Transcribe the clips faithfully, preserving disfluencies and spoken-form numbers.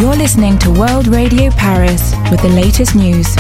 You're listening to World Radio Paris with the latest news.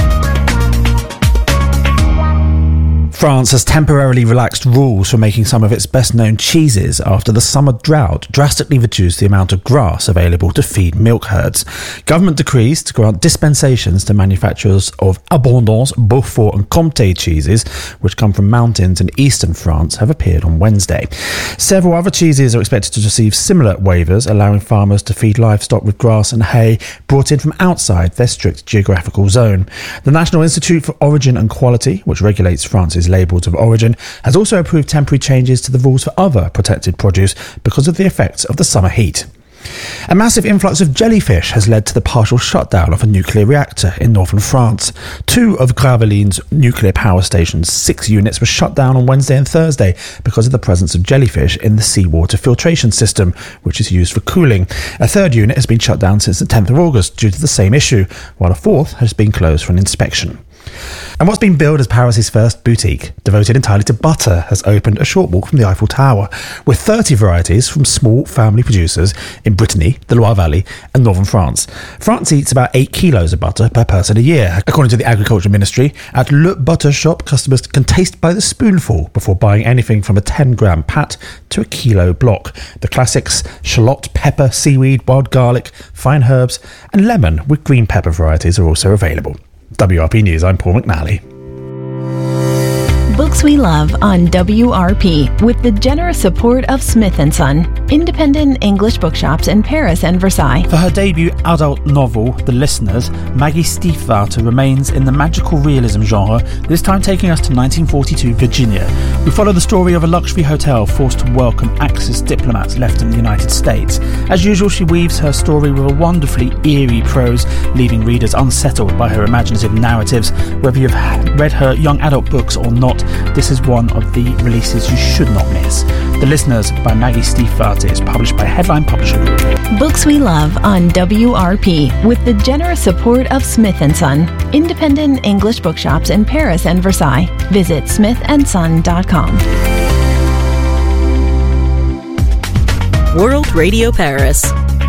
France has temporarily relaxed rules for making some of its best-known cheeses after the summer drought drastically reduced the amount of grass available to feed milk herds. Government decrees to grant dispensations to manufacturers of Abondance, Beaufort and Comté cheeses, which come from mountains in eastern France, have appeared on Wednesday. Several other cheeses are expected to receive similar waivers, allowing farmers to feed livestock with grass and hay brought in from outside their strict geographical zone. The National Institute for Origin and Quality, which regulates France's labels of origin, has also approved temporary changes to the rules for other protected produce because of the effects of the summer heat. A massive influx of jellyfish has led to the partial shutdown of a nuclear reactor in northern France. Two of Graveline's nuclear power station's six units were shut down on Wednesday and Thursday because of the presence of jellyfish in the seawater filtration system, which is used for cooling. A third unit has been shut down since the tenth of August due to the same issue, while a fourth has been closed for an inspection. And what's been billed as Paris' first boutique, devoted entirely to butter, has opened a short walk from the Eiffel Tower, with thirty varieties from small family producers in Brittany, the Loire Valley and northern France. France eats about eight kilos of butter per person a year. According to the Agriculture Ministry, at Le Butter Shop, customers can taste by the spoonful before buying anything from a ten gram pat to a kilo block. The classics: shallot, pepper, seaweed, wild garlic, fine herbs and lemon with green pepper varieties are also available. W R P News, I'm Paul McNally. Books we love on W R P with the generous support of Smith and Son, independent English bookshops in Paris and Versailles. For her debut adult novel, The Listeners, Maggie Stiefvater remains in the magical realism genre, this time taking us to nineteen forty-two Virginia. We follow the story of a luxury hotel forced to welcome Axis diplomats left in the United States. As usual, she weaves her story with a wonderfully eerie prose, leaving readers unsettled by her imaginative narratives. Whether you've read her young adult books or not, this is one of the releases you should not miss. The Listeners by Maggie Stiefvater is published by Headline Publishing Group. Books we love on W R P with the generous support of Smith and Son, independent English bookshops in Paris and Versailles. Visit smith and son dot com. World Radio Paris.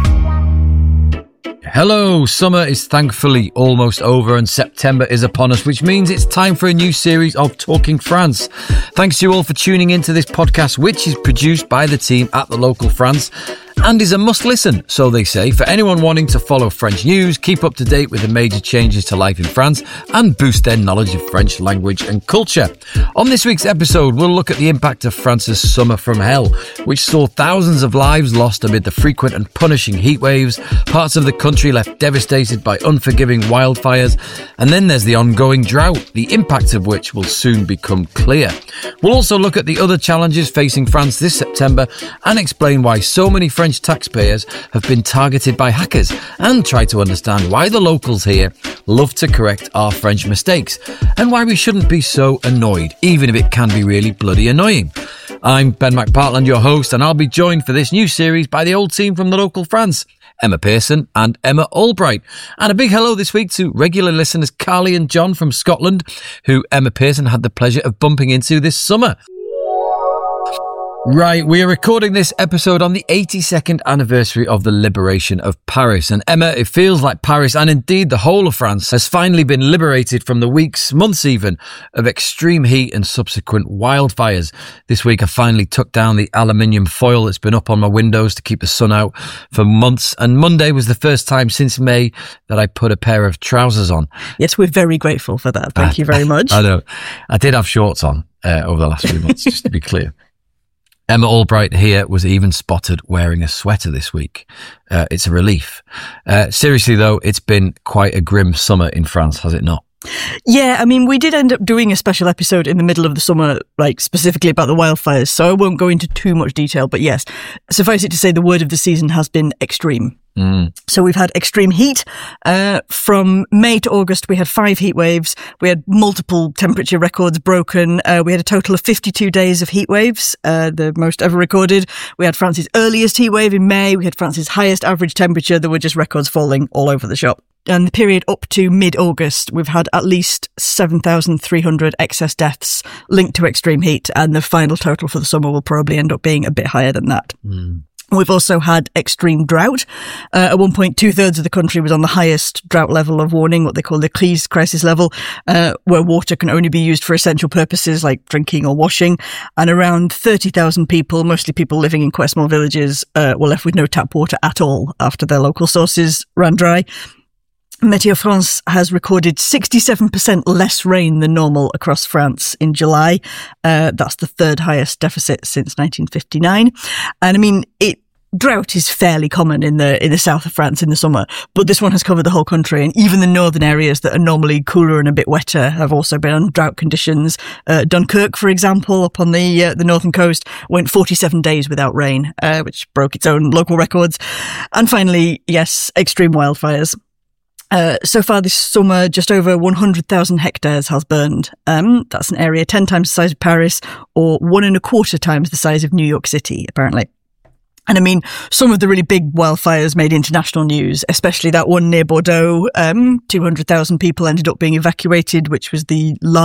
Hello, summer is thankfully almost over and September is upon us, which means it's time for a new series of Talking France. Thanks to you all for tuning into this podcast, which is produced by the team at The Local France and is a must listen, so they say, for anyone wanting to follow French news, keep up to date with the major changes to life in France and boost their knowledge of French language and culture. On this week's episode, we'll look at the impact of France's summer from hell, which saw thousands of lives lost amid the frequent and punishing heat waves, parts of the country left devastated by unforgiving wildfires, and then there's the ongoing drought, the impact of which will soon become clear. We'll also look at the other challenges facing France this September and explain why so many French taxpayers have been targeted by hackers, and try to understand why the locals here love to correct our French mistakes and why we shouldn't be so annoyed, even if it can be really bloody annoying. I'm Ben McPartland, your host, and I'll be joined for this new series by the old team from The Local France, Emma Pearson and Emma Albright. And a big hello this week to regular listeners Carly and John from Scotland, who Emma Pearson had the pleasure of bumping into this summer. Right, we are recording this episode on the eighty-second anniversary of the liberation of Paris. And Emma, it feels like Paris, and indeed the whole of France, has finally been liberated from the weeks, months even, of extreme heat and subsequent wildfires. This week I finally took down the aluminium foil that's been up on my windows to keep the sun out for months. And Monday was the first time since May that I put a pair of trousers on. Yes, we're very grateful for that. Thank you very much. I know. I did have shorts on uh, over the last few months, just to be clear. Emma Albright here was even spotted wearing a sweater this week. Uh, it's a relief. Uh, seriously though, it's been quite a grim summer in France, has it not? Yeah, I mean, we did end up doing a special episode in the middle of the summer, like specifically about the wildfires, so I won't go into too much detail, but yes, suffice it to say the word of the season has been extreme. Mm. So we've had extreme heat. Uh, from May to August, we had five heat waves. We had multiple temperature records broken. Uh, we had a total of fifty-two days of heat waves, uh, the most ever recorded. We had France's earliest heat wave in May. We had France's highest average temperature. There were just records falling all over the shop. And the period up to mid-August, we've had at least seven thousand three hundred excess deaths linked to extreme heat. And the final total for the summer will probably end up being a bit higher than that. Mm. We've also had extreme drought. Uh, at one point, two-thirds of the country was on the highest drought level of warning, what they call the crise crisis level, uh, where water can only be used for essential purposes like drinking or washing. And around thirty thousand people, mostly people living in quite small villages, uh, were left with no tap water at all after their local sources ran dry. Météo France has recorded sixty-seven percent less rain than normal across France in July. Uh, that's the third highest deficit since nineteen fifty-nine. And I mean, it, drought is fairly common in the in the south of France in the summer, but this one has covered the whole country, and even the northern areas that are normally cooler and a bit wetter have also been on drought conditions. Uh, Dunkirk, for example, up on the uh, the northern coast, went forty-seven days without rain, uh, which broke its own local records. And finally, yes, extreme wildfires. Uh, so far this summer, just over one hundred thousand hectares has burned. Um, that's an area ten times the size of Paris, or one and a quarter times the size of New York City, apparently. And I mean, some of the really big wildfires made international news, especially that one near Bordeaux. Um, two hundred thousand people ended up being evacuated, which was the largest